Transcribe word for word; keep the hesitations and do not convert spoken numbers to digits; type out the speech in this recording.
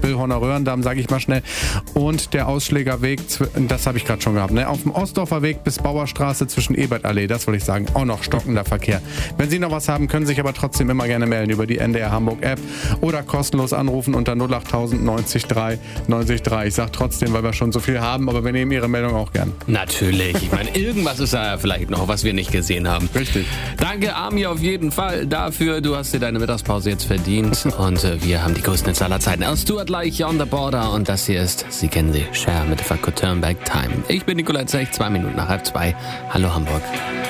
Grillhorner Röhrendamm, sage ich mal schnell. Und der Ausschlägerweg, das habe ich gerade schon gehabt, ne? Auf dem Ostdorfer Weg bis Bauerstraße zwischen Ebertallee, das wollte ich sagen, auch noch stockender Verkehr. Wenn Sie noch was haben, können Sie sich aber trotzdem immer gerne melden über die N D R Hamburg App oder kostenlos anrufen unter null acht tausend neunzig drei neunzig drei. Ich sage trotzdem, weil wir schon so viel haben, aber wir nehmen Ihre Meldung auch gern. Natürlich. Ich meine, irgendwas ist da vielleicht noch, was wir nicht gesehen haben. Richtig. Danke, Armi, auf jeden Fall dafür. Du hast dir deine Mittagspause jetzt verdient. Und äh, wir haben die größten Hits aller Zeiten. Aus Stuart Like, On the Border. Und das hier ist, Sie kennen sie, Cher mit Fuck Turn Back Time. Ich bin Nikolai Zech, zwei Minuten nach halb zwei. Hallo Hamburg.